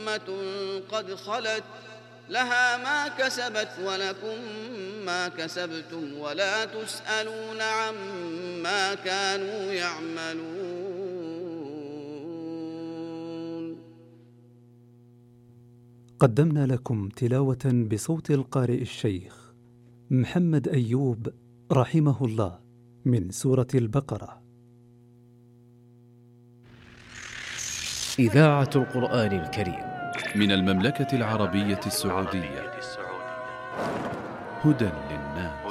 أمة قد خلت لها ما كسبت ولكم ما كسبتم ولا تسألون عما كانوا يعملون. قدمنا لكم تلاوة بصوت القارئ الشيخ محمد أيوب رحمه الله من سورة البقرة. إذاعة القرآن الكريم من المملكة العربية السعودية. هدى للناس.